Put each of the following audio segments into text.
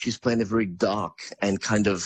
she's playing a very dark and kind of,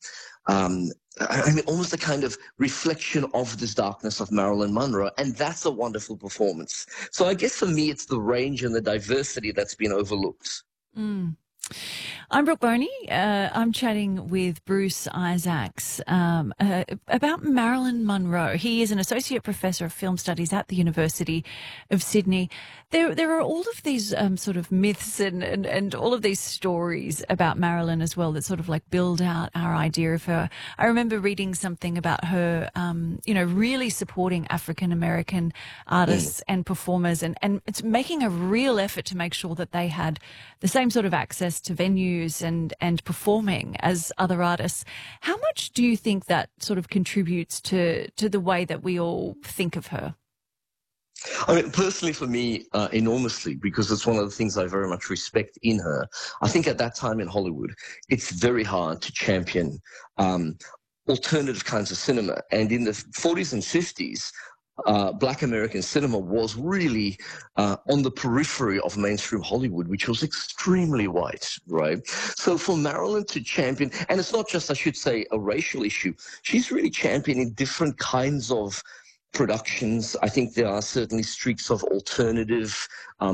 almost a kind of reflection of this darkness of Marilyn Monroe. And that's a wonderful performance. So I guess for me, it's the range and the diversity that's been overlooked. Mm. I'm Brooke Boney. I'm chatting with Bruce Isaacs about Marilyn Monroe. He is an associate professor of film studies at the University of Sydney. There are all of these sort of myths and all of these stories about Marilyn as well that sort of like build out our idea of her. I remember reading something about her, really supporting African American artists and performers, and it's making a real effort to make sure that they had the same sort of access to venues and performing as other artists. How much do you think that sort of contributes to the way that we all think of her? I mean, personally for me, enormously, because it's one of the things I very much respect in her. I think at that time in Hollywood, it's very hard to champion alternative kinds of cinema. And in the 40s and 50s, Black American cinema was really on the periphery of mainstream Hollywood, which was extremely white, right? So for Marilyn to champion, and it's not just, I should say, a racial issue, she's really championing different kinds of productions. I think there are certainly streaks of alternative,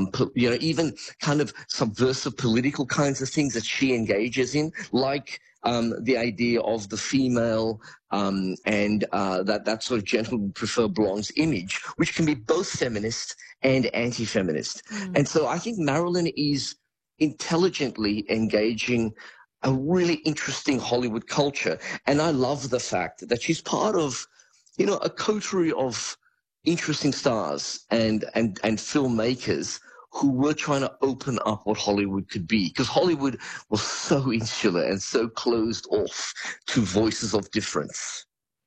even kind of subversive political kinds of things that she engages in, like the idea of the female and that sort of gentlemen prefer blondes image, which can be both feminist and anti-feminist. And so I think Marilyn is intelligently engaging a really interesting Hollywood culture. And I love the fact that she's part of, a coterie of interesting stars and filmmakers who were trying to open up what Hollywood could be, because Hollywood was so insular and so closed off to voices of difference.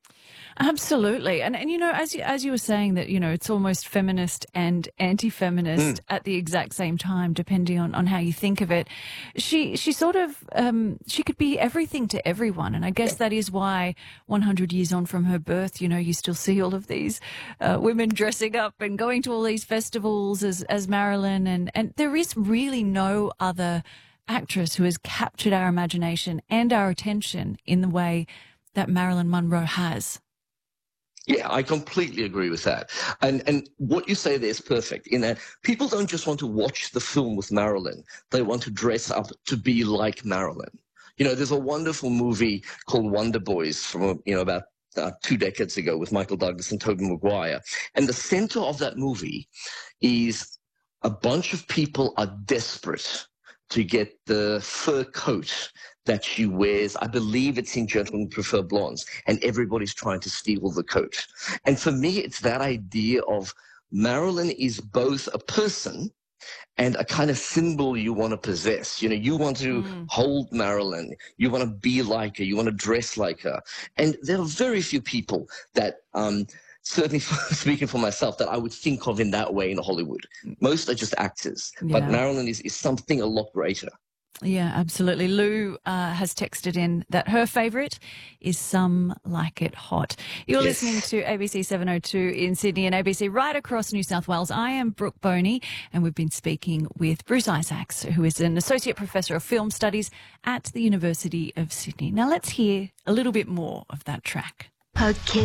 Absolutely. And as you were saying that, it's almost feminist and anti-feminist at the exact same time, depending on how you think of it. She sort of, she could be everything to everyone. And I guess that is why 100 years on from her birth, you still see all of these women dressing up and going to all these festivals as Marilyn. And there is really no other actress who has captured our imagination and our attention in the way that Marilyn Monroe has. Yeah, I completely agree with that. And what you say there is perfect, in that people don't just want to watch the film with Marilyn. They want to dress up to be like Marilyn. There's a wonderful movie called Wonder Boys from, about 2 decades ago with Michael Douglas and Tobey Maguire. And the center of that movie is a bunch of people are desperate to get the fur coat that she wears. I believe it's in Gentlemen Prefer Blondes, and everybody's trying to steal the coat. And for me, it's that idea of Marilyn is both a person and a kind of symbol you want to possess. You want to hold Marilyn, you want to be like her, you want to dress like her. And there are very few people that, certainly speaking for myself, that I would think of in that way in Hollywood. Most are just actors, but Marilyn is something a lot greater. Yeah, absolutely. Lou has texted in that her favourite is Some Like It Hot. You're listening to ABC 702 in Sydney and ABC right across New South Wales. I am Brooke Boney, and we've been speaking with Bruce Isaacs, who is an Associate Professor of Film Studies at the University of Sydney. Now let's hear a little bit more of that track. Okay.